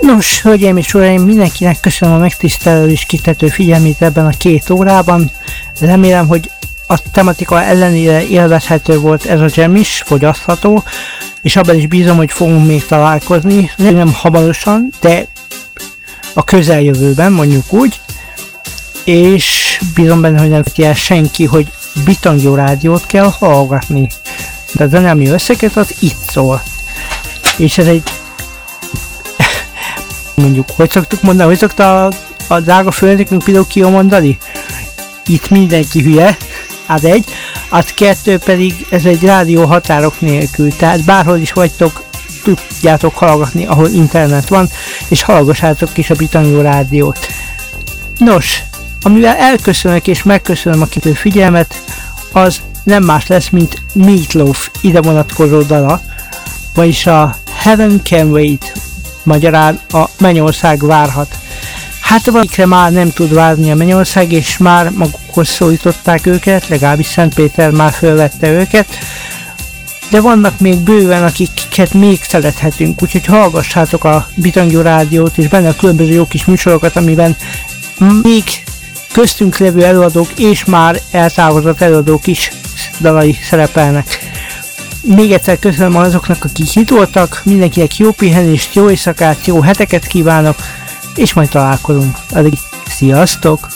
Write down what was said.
Nos, hölgyeim és uraim, mindenkinek köszönöm a megtisztelő és kitető figyelmét ebben a 2 órában. Remélem, hogy a tematika ellenére élvezhető volt ez a jam is, fogyasztható, és abban is bízom, hogy fogunk még találkozni, nem hamarosan, de a közeljövőben, mondjuk úgy, és bízom benne, hogy nem tudja senki, hogy Bitangyó rádiót kell hallgatni. De az zene, ami összeköt, az itt szól. És ez egy mondjuk, hogy szoktuk mondani, hogy szokta a drága főnökünk Pinocchio mondani? Itt mindenki hülye, az egy, az 2 pedig ez egy rádió határok nélkül, tehát bárhol is vagytok, tudjátok hallgatni, ahol internet van, és hallgassátok is a Bitangyó rádiót. Nos, amivel elköszönök és megköszönöm a kitő figyelmet, az nem más lesz, mint Meatloaf ide vonatkozó dala, vagyis a Heaven Can Wait, magyarán a Mennyország várhat. Hát valamikre már nem tud várni a Mennyország, és már magukhoz szólították őket, legalábbis Szentpéter már fölvette őket, de vannak még bőven, akiket még szerethetünk, úgyhogy hallgassátok a Bitangyó rádiót, és benne a különböző jó kis műsorokat, amiben még köztünk levő előadók és már eltávozott előadók is dalai szerepelnek. Még egyszer köszönöm azoknak, akik itt voltak, mindenkinek jó pihenést, jó éjszakát, jó heteket kívánok, és majd találkozunk. Addig sziasztok!